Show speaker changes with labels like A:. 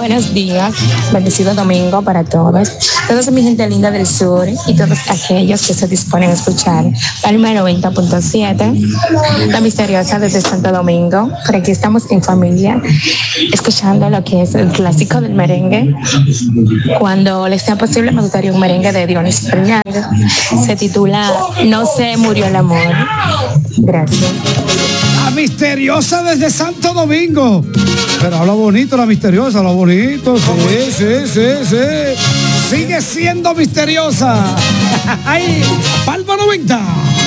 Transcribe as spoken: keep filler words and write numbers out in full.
A: buenos días, bendecido domingo para todos, todos mi gente linda del sur y todos aquellos que se disponen a escuchar Palma noventa punto siete, la misteriosa desde Santo Domingo. Por aquí estamos en familia, escuchando lo que es el clásico del merengue. Cuando les sea posible, me gustaría un merengue de Dionisio Fernández. Se titula No se murió el amor. Gracias.
B: La misteriosa desde Santo Domingo. Pero habla bonito la misteriosa, habla bonito. Sí, sí, sí, sí. Sigue siendo misteriosa. Ahí, Palma noventa.